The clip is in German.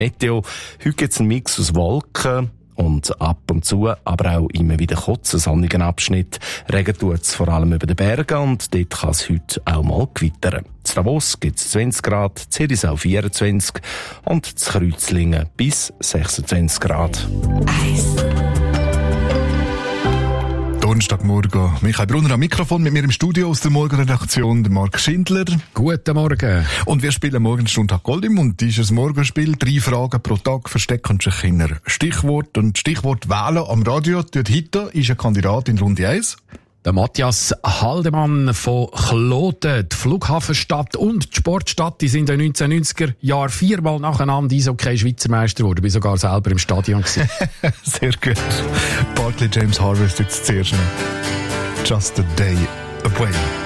Meteo. Heute gibt es einen Mix aus Wolken und ab und zu, aber auch immer wieder kurzen sonnigen Abschnitt. Regen tut es vor allem über den Bergen und dort kann es heute auch mal gewittern. In Davos gibt es 20 Grad, Zirisau 24 und in Kreuzlingen bis 26 Grad. Donnerstagmorgen. Michael Brunner am Mikrofon, mit mir im Studio aus der Morgenredaktion, der Marc Schindler. Guten Morgen. Und wir spielen morgen Stundtag Goldim und dieses Morgenspiel 3 Fragen pro Tag verstecken sich in ein Stichwort. Und Stichwort wählen am Radio. Dort heute ist ein Kandidat in Runde 1. Der Matthias Haldemann von Kloten. Die Flughafenstadt und die Sportstadt, die sind in den 1990er Jahren 4-mal nacheinander Eishockey-Schweizer Meister geworden. Ich war sogar selber im Stadion. Sehr gut. Barclay James Harvest jetzt zuerst noch. Just a day away.